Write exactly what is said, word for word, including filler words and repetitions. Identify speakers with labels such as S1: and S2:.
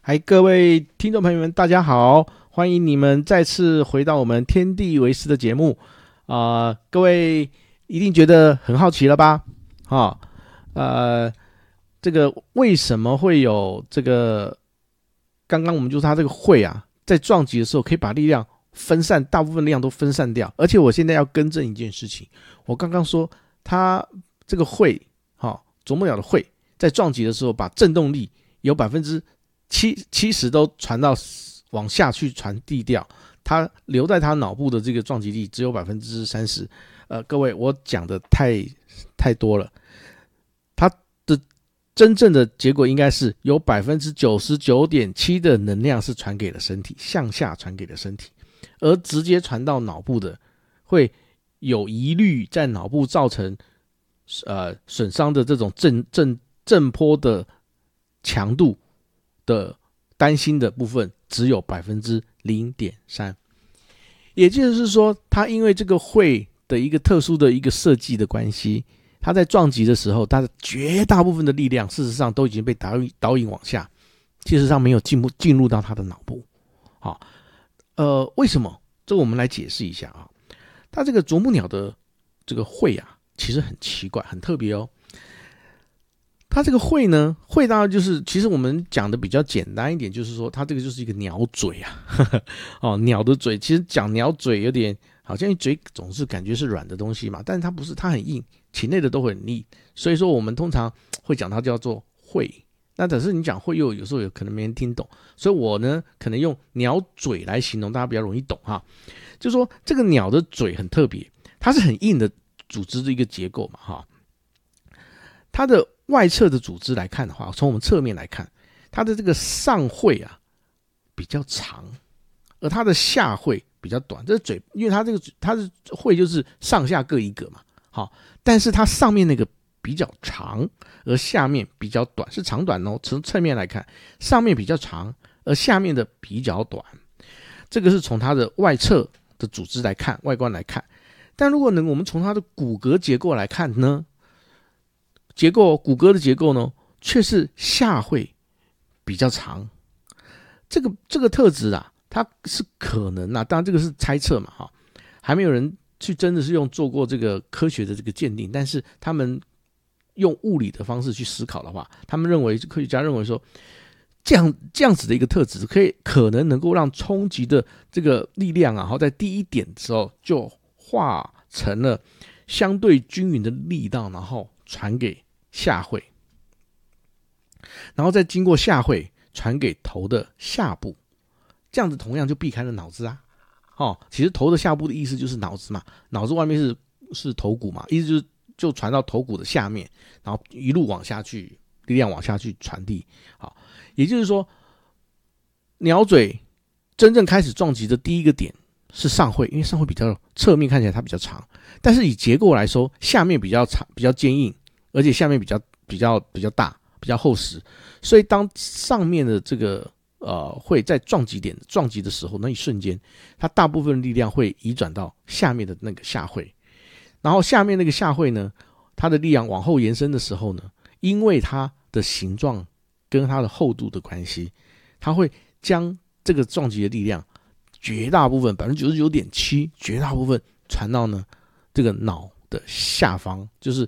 S1: 嗨，各位听众朋友们，大家好，欢迎你们再次回到我们天地为师的节目啊、呃各位一定觉得很好奇了吧？哈、呃，这个为什么会有这个？刚刚我们就说它这个会啊，在撞击的时候可以把力量分散，大部分力量都分散掉。而且我现在要更正一件事情，我刚刚说它这个会，哈、哦，啄木鸟的会在撞击的时候，把振动力有百分之七七十都传到往下去传递掉，它留在它脑部的这个撞击力只有百分之三十。呃，各位，我讲的太太多了，它的真正的结果应该是有百分之九十九点七的能量是传给了身体，向下传给了身体，而直接传到脑部的会有疑虑在脑部造成呃损伤的这种震震震波的强度的担心的部分只有百分之零点三，也就是说，它因为这个会的一个特殊的一个设计的关系，它在撞击的时候，它的绝大部分的力量，事实上都已经被导引导引往下，事实上没有进入进入到它的脑部。好，呃，为什么？这个我们来解释一下啊。它这个啄木鸟的这个会啊，其实很奇怪，很特别哦。它这个会呢，会当然就是其实我们讲的比较简单一点，就是说它这个就是一个鸟嘴啊，呵呵哦，鸟的嘴。其实讲鸟嘴有点好像嘴总是感觉是软的东西嘛，但是它不是，它很硬，体内的都很硬，所以说我们通常会讲它叫做会。那但是你讲会又有时候有可能没人听懂，所以我呢可能用鸟嘴来形容，大家比较容易懂哈。就说这个鸟的嘴很特别，它是很硬的组织的一个结构嘛哈。它的外侧的组织来看的话，从我们侧面来看，它的这个上会啊比较长，而它的下会比较短。这嘴，因为它这个它的会就是上下各一个嘛，好，但是它上面那个比较长，而下面比较短，是长短哦。从侧面来看，上面比较长，而下面的比较短。这个是从它的外侧的组织来看，外观来看。但如果呢，我们从它的骨骼结构来看呢？结构骨骼的结构呢，却是下会比较长。这个这个特质啊，它是可能啊，当然这个是猜测嘛，哈，还没有人去真的是用做过这个科学的这个鉴定，但是他们用物理的方式去思考的话，他们认为科学家认为说，这样这样子的一个特质，可以可能能够让冲击的这个力量啊，在第一点的时候就化成了相对均匀的力道，然后传给下会，然后再经过下会传给头的下部，这样子同样就避开了脑子啊。哦，其实头的下部的意思就是脑子嘛，脑子外面是是头骨嘛，意思就是就传到头骨的下面，然后一路往下去，力量往下去传递。好，也就是说，鸟嘴真正开始撞击的第一个点是上会，因为上会比较侧面看起来它比较长，但是以结构来说，下面比较长，比较坚硬。而且下面比较比较比较大，比较厚实，所以当上面的这个呃会在撞击点撞击的时候，那一瞬间，它大部分力量会移转到下面的那个下会，然后下面那个下会呢，它的力量往后延伸的时候呢，因为它的形状跟它的厚度的关系，它会将这个撞击的力量绝大部分百分之九十九点七，绝大部分传到呢这个脑的下方，就是